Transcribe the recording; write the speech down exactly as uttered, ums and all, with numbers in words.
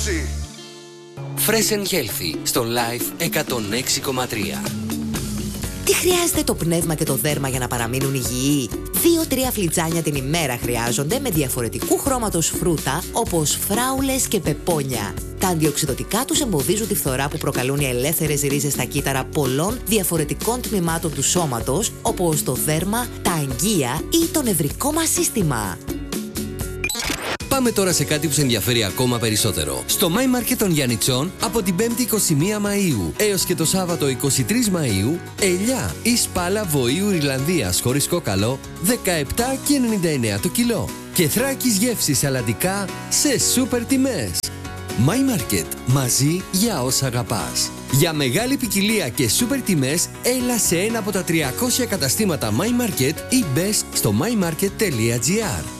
ενημέρωση. Fresh and Healthy στο Live εκατόν έξι κόμμα τρία. Τι χρειάζεται το πνεύμα και το δέρμα για να παραμείνουν υγιεί? Δύο-τρία φλιτζάνια την ημέρα χρειάζονται με διαφορετικού χρώματος φρούτα όπως φράουλες και πεπόνια. Τα αντιοξυδοτικά τους εμποδίζουν τη φθορά που προκαλούν οι ελεύθερες ρίζες στα κύτταρα πολλών διαφορετικών τμήματων του σώματος, όπως το δέρμα, τα αγγεία ή το νευρικό μας σύστημα. Πάμε τώρα σε κάτι που σε ενδιαφέρει ακόμα περισσότερο. Στο My Market των Γιαννιτσών από την πέμπτη εικοστή πρώτη Μαΐου έως και το Σάββατο εικοστή τρίτη Μαΐου, ελιά ή σπάλα βοήου Ιρλανδίας χωρίς κόκαλο δεκαεπτά και ενενήντα εννέα το κιλό. Και Θράκης γεύσης αλαντικά σε σούπερ τιμές. My Market. Μαζί για όσα αγαπάς. Για μεγάλη ποικιλία και σούπερ τιμές, έλα σε ένα από τα τριακόσια καταστήματα My Market ή μπες στο my market τελεία gr.